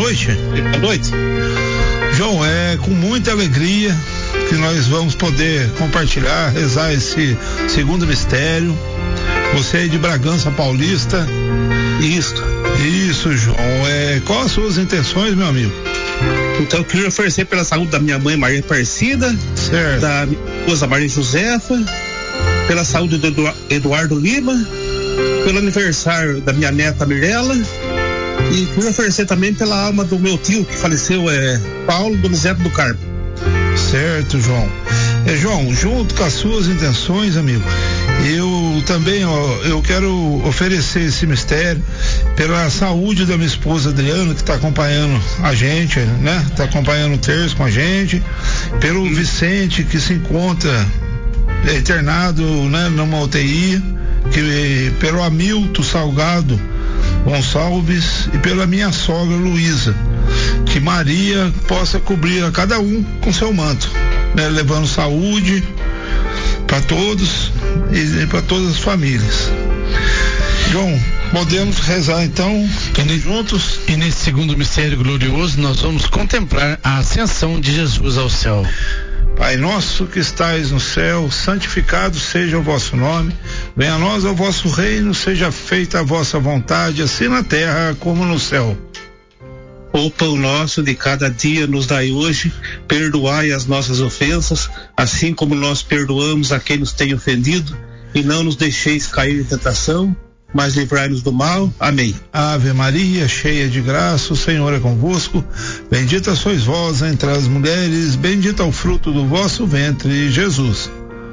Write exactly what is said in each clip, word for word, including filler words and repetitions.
noite. Boa noite. João, é com muita alegria que nós vamos poder compartilhar, rezar esse segundo mistério. Você é de Bragança Paulista. Isso. Isso, João. É, quais as suas intenções, meu amigo? Então eu queria oferecer pela saúde da minha mãe Maria Aparecida, certo, da minha esposa Maria Josefa, pela saúde do Eduardo Lima, pelo aniversário da minha neta Mirella, e queria oferecer também pela alma do meu tio que faleceu, é Paulo Donizete do Carmo. Certo, João. É, João, junto com as suas intenções, amigo, eu também, ó, eu quero oferecer esse mistério pela saúde da minha esposa Adriana, que está acompanhando a gente, né? Está acompanhando o terço com a gente, pelo Vicente, que se encontra internado, né, numa U T I, que, pelo Hamilton Salgado Gonçalves e pela minha sogra Luísa, que Maria possa cobrir a cada um com seu manto, né, levando saúde para todos e para todas as famílias. João, podemos rezar então todos juntos? E nesse segundo mistério glorioso nós vamos contemplar a ascensão de Jesus ao céu. Pai nosso que estais no céu, santificado seja o vosso nome, venha a nós o vosso reino, seja feita a vossa vontade, assim na terra como no céu. O pão nosso de cada dia nos dai hoje, perdoai as nossas ofensas, assim como nós perdoamos a quem nos tem ofendido, e não nos deixeis cair em tentação, mas livrai-nos do mal. Amém. Ave Maria, cheia de graça, o Senhor é convosco, bendita sois vós entre as mulheres, bendito é o fruto do vosso ventre, Jesus.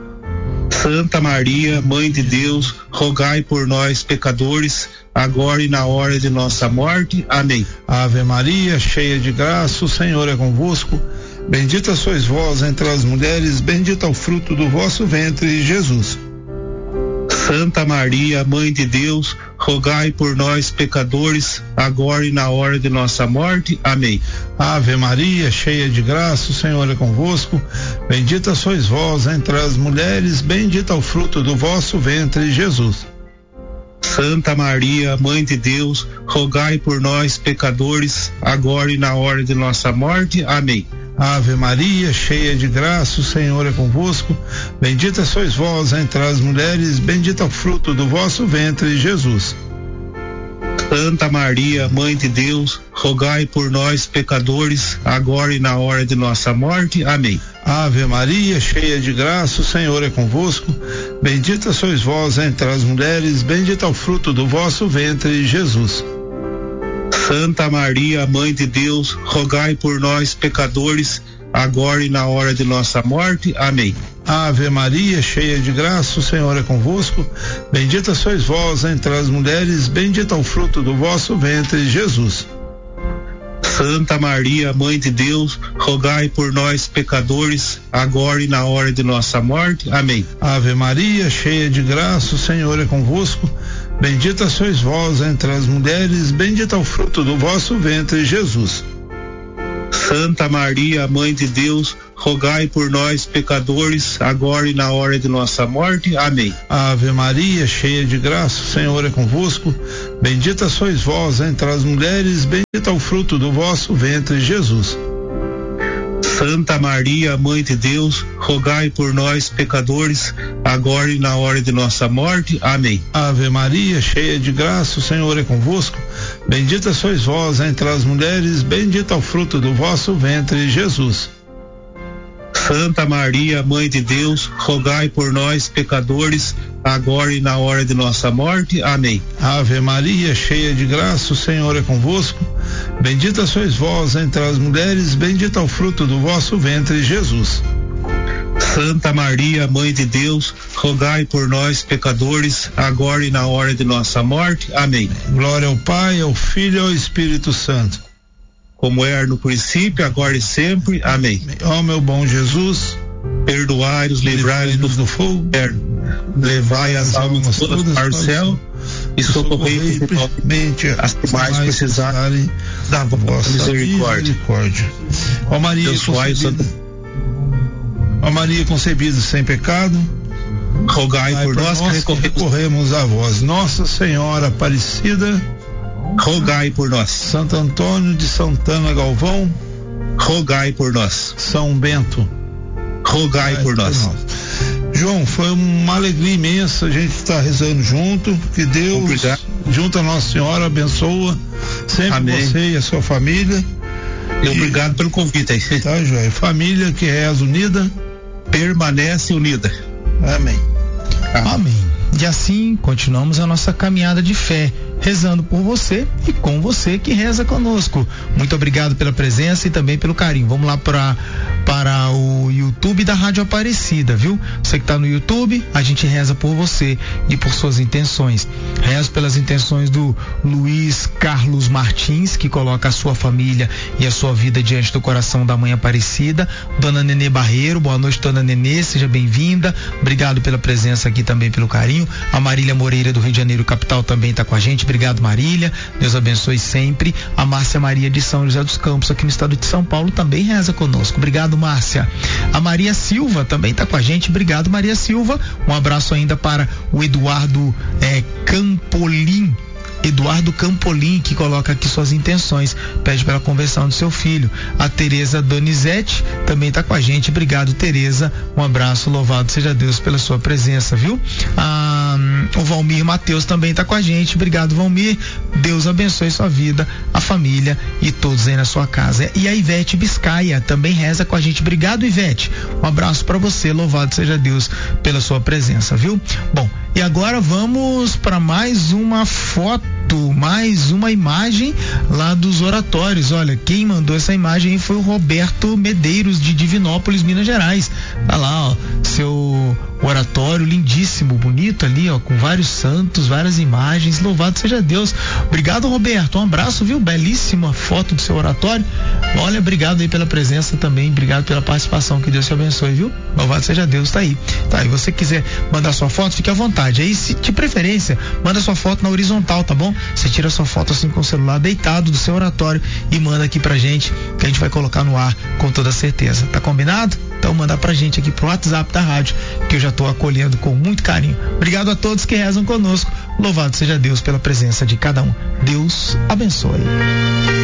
Santa Maria, Mãe de Deus, rogai por nós, pecadores, agora e na hora de nossa morte. Amém. Ave Maria, cheia de graça, o Senhor é convosco, bendita sois vós entre as mulheres, bendito é o fruto do vosso ventre, Jesus. Santa Maria, Mãe de Deus, rogai por nós, pecadores, agora e na hora de nossa morte. Amém. Ave Maria, cheia de graça, o Senhor é convosco, bendita sois vós entre as mulheres, bendito é o fruto do vosso ventre, Jesus. Santa Maria, Mãe de Deus, rogai por nós, pecadores, agora e na hora de nossa morte. Amém. Ave Maria, cheia de graça, o Senhor é convosco, bendita sois vós entre as mulheres, bendito é o fruto do vosso ventre, Jesus. Santa Maria, Mãe de Deus, rogai por nós, pecadores, agora e na hora de nossa morte. Amém. Ave Maria, cheia de graça, o Senhor é convosco, bendita sois vós entre as mulheres, bendito é o fruto do vosso ventre, Jesus. Santa Maria, Mãe de Deus, rogai por nós, pecadores, agora e na hora de nossa morte. Amém. Ave Maria, cheia de graça, o Senhor é convosco, bendita sois vós entre as mulheres, bendito é o fruto do vosso ventre, Jesus. Santa Maria, Mãe de Deus, rogai por nós, pecadores, agora e na hora de nossa morte. Amém. Ave Maria, cheia de graça, o Senhor é convosco, bendita sois vós entre as mulheres, bendito é o fruto do vosso ventre, Jesus. Santa Maria, Mãe de Deus, rogai por nós, pecadores, agora e na hora de nossa morte. Amém. Ave Maria, cheia de graça, o Senhor é convosco, bendita sois vós entre as mulheres, bendito é o fruto do vosso ventre, Jesus. Santa Maria, Mãe de Deus, rogai por nós, pecadores, agora e na hora de nossa morte. Amém. Ave Maria, cheia de graça, o Senhor é convosco, bendita sois vós entre as mulheres, bendito é o fruto do vosso ventre, Jesus. Santa Maria, Mãe de Deus, rogai por nós, pecadores, agora e na hora de nossa morte. Amém. Ave Maria, cheia de graça, o Senhor é convosco, bendita sois vós entre as mulheres, bendito é o fruto do vosso ventre, Jesus. Santa Maria, Mãe de Deus, rogai por nós, pecadores, agora e na hora de nossa morte. Amém. Glória ao Pai, ao Filho e ao Espírito Santo, como era no princípio, agora e sempre. Amém. Ó meu bom Jesus, perdoai-nos, livrai-nos do fogo eterno, levai as almas todas para o céu e socorrei principalmente as que mais precisarem da vossa misericórdia. Ó Maria concebida, ó Maria concebida sem pecado, rogai por nós que recorremos a vós. Nossa Senhora Aparecida, rogai por nós. Santo Antônio de Santana Galvão, rogai por nós. São Bento, rogai por nós. por nós. João, foi uma alegria imensa a gente estar rezando junto, que Deus, Obrigado. junto a Nossa Senhora, abençoa sempre Amém. Você e a sua família. E obrigado pelo convite aí. Tá, joia. Família que reza unida, permanece unida. Amém. Amém. Amém. E assim continuamos a nossa caminhada de fé, rezando por você e com você que reza conosco. Muito obrigado pela presença e também pelo carinho. Vamos lá para para o YouTube da Rádio Aparecida, viu? Você que está no YouTube, a gente reza por você e por suas intenções. Rezo pelas intenções do Luiz Carlos Martins, que coloca a sua família e a sua vida diante do coração da Mãe Aparecida. Dona Nenê Barreiro, boa noite, Dona Nenê, seja bem-vinda. Obrigado pela presença aqui, também pelo carinho. A Marília Moreira do Rio de Janeiro capital também está com a gente. Obrigado, Marília. Deus abençoe sempre. A Márcia Maria de São José dos Campos, aqui no estado de São Paulo, também reza conosco. Obrigado, Márcia. A Maria Silva também está com a gente. Obrigado, Maria Silva. Um abraço ainda para o Eduardo eh, Campolim. Eduardo Campolim, que coloca aqui suas intenções, pede pela conversão do seu filho. A Tereza Donizete também está com a gente. Obrigado, Tereza. Um abraço, louvado seja Deus pela sua presença, viu? Ah, o Valmir Mateus também está com a gente. Obrigado, Valmir. Deus abençoe sua vida, a família e todos aí na sua casa. E a Ivete Biscaia também reza com a gente. Obrigado, Ivete. Um abraço para você, louvado seja Deus pela sua presença, viu? Bom, e agora vamos para mais uma foto, mais uma imagem lá dos oratórios. Olha, quem mandou essa imagem foi o Roberto Medeiros, de Divinópolis, Minas Gerais. Tá lá, ó, seu oratório lindíssimo, bonito ali, ó, com vários santos, várias imagens. Louvado seja Deus. Obrigado, Roberto. Um abraço, viu? Belíssima foto do seu oratório. Olha, obrigado aí pela presença também. Obrigado pela participação. Que Deus te abençoe, viu? Louvado seja Deus. Tá aí. Tá aí. Você quiser mandar sua foto, fique à vontade. Aí, se de preferência, manda sua foto na horizontal, tá bom? Você tira sua foto assim com o celular deitado do seu oratório e manda aqui pra gente, que a gente vai colocar no ar com toda certeza. Tá combinado? Então manda pra gente aqui pro WhatsApp da rádio, que eu já tô acolhendo com muito carinho. Obrigado a todos que rezam conosco. Louvado seja Deus pela presença de cada um. Deus abençoe.